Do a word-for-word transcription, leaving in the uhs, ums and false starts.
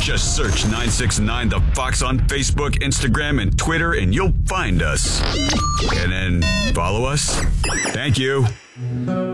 Just search nine six nine The Fox on Facebook, Instagram, and Twitter, and you'll find us. And then follow us. Thank you.